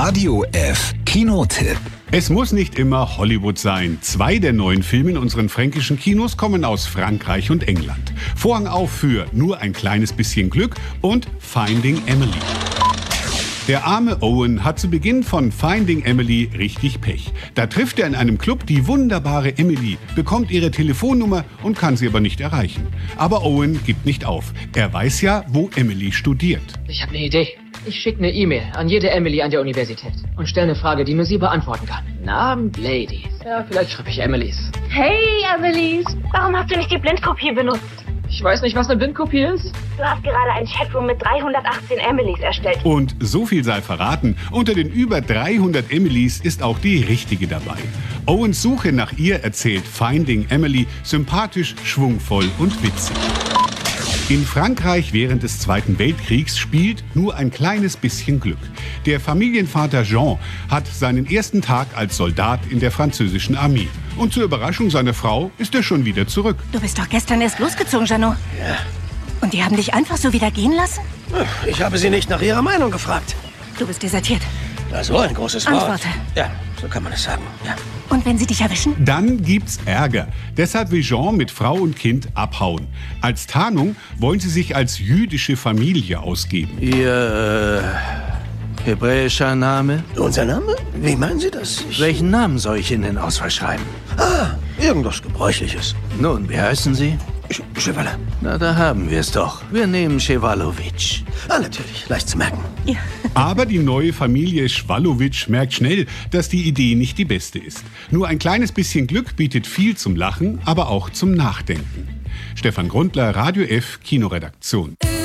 Radio F Kinotipp. Es muss nicht immer Hollywood sein. 2 der neuen Filme in unseren fränkischen Kinos kommen aus Frankreich und England. Vorhang auf für Nur ein kleines bisschen Glück und Finding Emily. Der arme Owen hat zu Beginn von Finding Emily richtig Pech. Da trifft er in einem Club die wunderbare Emily, bekommt ihre Telefonnummer und kann sie aber nicht erreichen. Aber Owen gibt nicht auf. Er weiß ja, wo Emily studiert. Ich habe eine Idee. Ich schicke eine E-Mail an jede Emily an der Universität und stelle eine Frage, die nur sie beantworten kann. Guten Abend, Ladies. Ja, vielleicht schreibe ich Emilys. Hey, Emilys. Warum hast du nicht die Blindkopie benutzt? Ich weiß nicht, was eine Blindkopie ist. Du hast gerade ein Chatroom mit 318 Emilys erstellt. Und so viel sei verraten, unter den über 300 Emilys ist auch die richtige dabei. Owens Suche nach ihr erzählt Finding Emily sympathisch, schwungvoll und witzig. In Frankreich während des Zweiten Weltkriegs spielt Nur ein kleines bisschen Glück. Der Familienvater Jean hat seinen ersten Tag als Soldat in der französischen Armee. Und zur Überraschung seiner Frau ist er schon wieder zurück. Du bist doch gestern erst losgezogen, Jeannot. Ja. Und die haben dich einfach so wieder gehen lassen? Ich habe sie nicht nach ihrer Meinung gefragt. Du bist desertiert. So ein großes Wort. Antworte. Ja, so kann man es sagen. Ja. Und wenn sie dich erwischen? Dann gibt's Ärger. Deshalb will Jean mit Frau und Kind abhauen. Als Tarnung wollen sie sich als jüdische Familie ausgeben. Ihr hebräischer Name? Unser Name? Wie meinen Sie das? Welchen Namen soll ich Ihnen ausverschreiben? Irgendwas Gebräuchliches. Nun, wie heißen Sie? Chevalet. Na, da haben wir es doch. Wir nehmen Chevalovic. Natürlich, leicht zu merken. Ja. Aber die neue Familie Schwalowitsch merkt schnell, dass die Idee nicht die beste ist. Nur ein kleines bisschen Glück bietet viel zum Lachen, aber auch zum Nachdenken. Stefan Grundler, Radio F, Kinoredaktion.